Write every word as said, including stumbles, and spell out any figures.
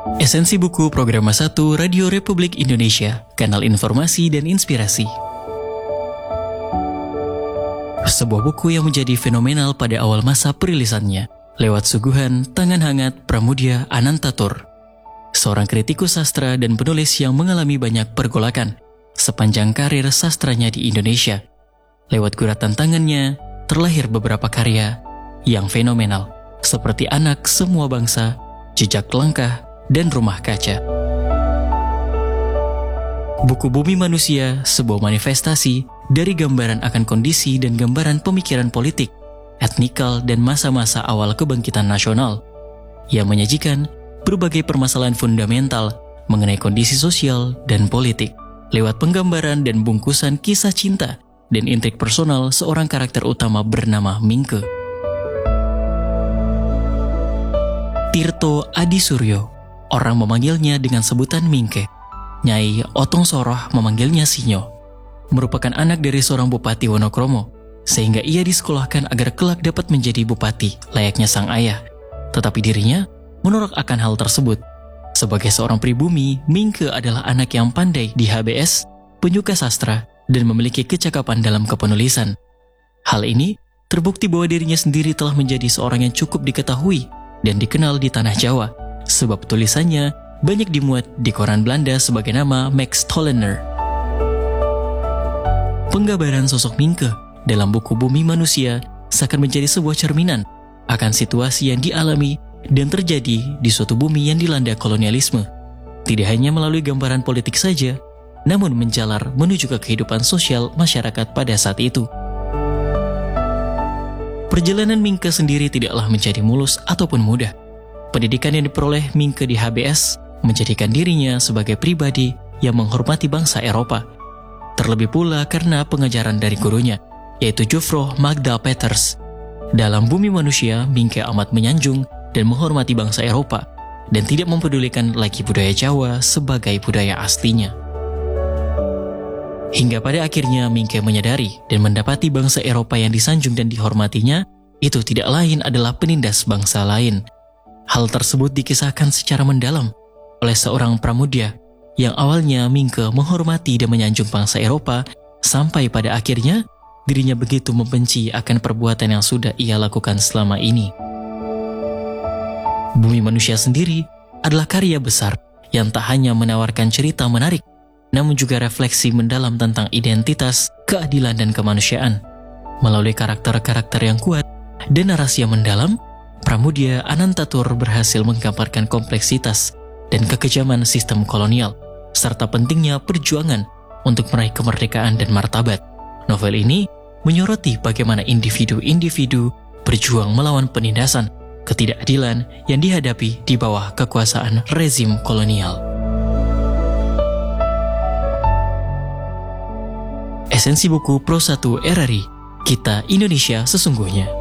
Esensi buku Program satu Radio Republik Indonesia, kanal informasi dan inspirasi. Sebuah buku yang menjadi fenomenal pada awal masa perilisannya, lewat suguhan tangan hangat Pramoedya Anantatur, seorang kritikus sastra dan penulis yang mengalami banyak pergolakan sepanjang karir sastranya di Indonesia. Lewat guratan tangannya, terlahir beberapa karya yang fenomenal, seperti Anak Semua Bangsa, Jejak Langkah, dan Rumah Kaca. Buku Bumi Manusia, sebuah manifestasi dari gambaran akan kondisi dan gambaran pemikiran politik, etnikal, dan masa-masa awal kebangkitan nasional, yang menyajikan berbagai permasalahan fundamental mengenai kondisi sosial dan politik, lewat penggambaran dan bungkusan kisah cinta dan intrik personal seorang karakter utama bernama Mingke. Tirto Adi Suryo, orang memanggilnya dengan sebutan Mingke. Nyai Otong Soroh memanggilnya Sinyo. Merupakan anak dari seorang Bupati Wonokromo, sehingga ia disekolahkan agar kelak dapat menjadi bupati layaknya sang ayah. Tetapi dirinya menolak akan hal tersebut. Sebagai seorang pribumi, Mingke adalah anak yang pandai di H B S, penyuka sastra, dan memiliki kecakapan dalam kepenulisan. Hal ini terbukti bahwa dirinya sendiri telah menjadi seorang yang cukup diketahui dan dikenal di tanah Jawa, sebab tulisannya banyak dimuat di koran Belanda sebagai nama Max Tollener. Penggambaran sosok Mingke dalam buku Bumi Manusia seakan menjadi sebuah cerminan akan situasi yang dialami dan terjadi di suatu bumi yang dilanda kolonialisme. Tidak hanya melalui gambaran politik saja, namun menjalar menuju ke kehidupan sosial masyarakat pada saat itu. Perjalanan Mingke sendiri tidaklah menjadi mulus ataupun mudah. Pendidikan yang diperoleh Mingke di H B S menjadikan dirinya sebagai pribadi yang menghormati bangsa Eropa. Terlebih pula karena pengajaran dari gurunya, yaitu Jufro Magda Peters. Dalam Bumi Manusia, Mingke amat menyanjung dan menghormati bangsa Eropa dan tidak mempedulikan lagi budaya Jawa sebagai budaya aslinya. Hingga pada akhirnya Mingke menyadari dan mendapati bangsa Eropa yang disanjung dan dihormatinya itu tidak lain adalah penindas bangsa lain. Hal tersebut dikisahkan secara mendalam oleh seorang Pramoedya yang awalnya Mingke menghormati dan menyanjung bangsa Eropa, sampai pada akhirnya dirinya begitu membenci akan perbuatan yang sudah ia lakukan selama ini. Bumi Manusia sendiri adalah karya besar yang tak hanya menawarkan cerita menarik, namun juga refleksi mendalam tentang identitas, keadilan, dan kemanusiaan. Melalui karakter-karakter yang kuat dan narasi yang mendalam, Pramoedya Anantatur berhasil menggambarkan kompleksitas dan kekejaman sistem kolonial, serta pentingnya perjuangan untuk meraih kemerdekaan dan martabat. Novel ini menyoroti bagaimana individu-individu berjuang melawan penindasan, ketidakadilan yang dihadapi di bawah kekuasaan rezim kolonial. Esensi buku Pro satu R R I, Kita Indonesia Sesungguhnya.